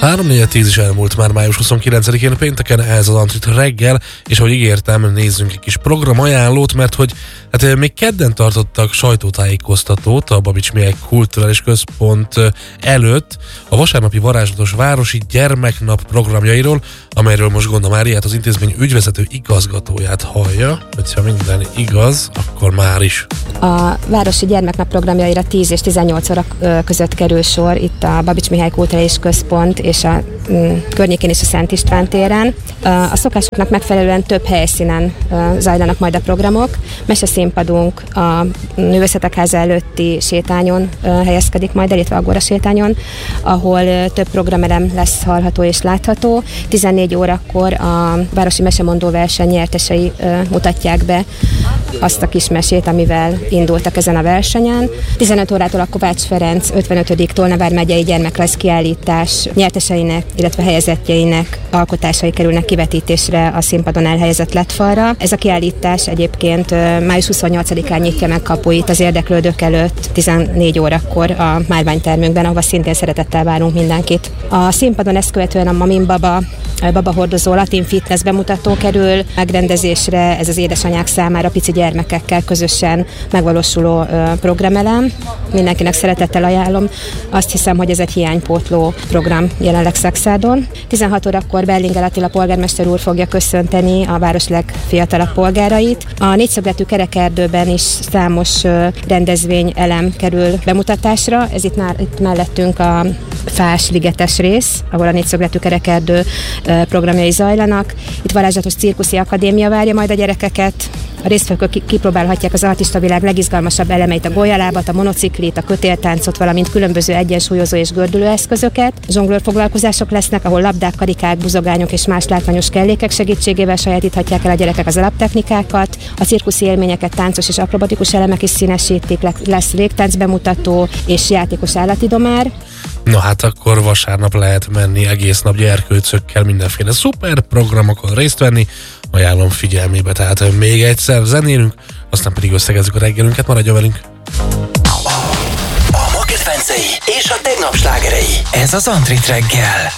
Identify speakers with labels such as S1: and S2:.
S1: 3:10 is elmúlt már május 29-én pénteken, ez az Antrit reggel, és ahogy ígértem, nézzünk egy kis programajánlót, mert hogy hát még kedden tartottak sajtótájékoztatót a Babits Mihály Kulturális Központ előtt a vasárnapi varázslatos városi gyermeknap programjairól, amelyről most Gonda Máriát, az intézmény ügyvezető igazgatóját hallja, hogyha minden igaz, akkor már is.
S2: A városi gyermeknap programjaira 10 és 18 óra között kerül sor itt a Babits Mihály Kulturális Központ és a környékén is a Szent István téren. A szokásoknak megfelelően több helyszínen zajlanak majd a programok. Meseszínpadunk a Művészetek Háza előtti sétányon helyezkedik majd, illetve Agora sétányon, ahol több programelem lesz hallható és látható. 14 órakor a Városi Mesemondó verseny nyertesei mutatják be azt a kis mesét, amivel indultak ezen a versenyen. 15 órától a Kovács Ferenc 55. Tolnavár megyei gyermekrajz kiállítás nyerteseinek, illetve helyezettjeinek alkotásai kerülnek kivetítésre a színpadon elhelyezett lettfalra. Ez a kiállítás egyébként május 28-án nyitja meg kapuit az érdeklődők előtt 14 órakor a márványtermünkben, ahova szintén szeretettel várunk mindenkit. A színpadon ezt követően a Mamin Baba babahordozó latin fitness bemutató kerül megrendezésre, ez az édesanyák számára pici gyermekekkel közösen megvalósuló programelem. Mindenkinek szeretettel ajánlom. Azt hiszem, hogy ez egy hiánypótló program jelenleg Szekszádon. 16 órakor Berlinger Attila polgármester úr fogja köszönteni a város legfiatalabb polgárait. A négyszögletű kerekerdőben is számos rendezvényelem kerül bemutatásra. Ez itt mellettünk a fás ligetes rész, ahol a négyszögletű kerekerdő programjai zajlanak. Itt varázslatos cirkuszi akadémia várja majd a gyerekeket. A résztvevők kipróbálhatják az artista világ legizgalmasabb elemeit, a golyalábat, a monociklit, a kötéltáncot, valamint különböző egyensúlyozó és gördülő eszközöket. Zsonglőr foglalkozások lesznek, ahol labdák, karikák, buzogányok és más látványos kellékek segítségével sajátíthatják el a gyerekek az alaptechnikákat. A cirkuszi élményeket táncos és akrobatikus elemek is színesítik, lesz légtánc bemutató és játékos állatidomár.
S1: Na hát akkor vasárnap lehet menni egész nap gyerkőcökkel mindenféle szuper programokon részt venni. Ajánlom figyelmébe, tehát még egyszer zenélünk, aztán pedig összegezzük a reggelünket, maradjon velünk!
S3: A ma kedvencei és a tegnap slágerei. Ez az Antrit reggel.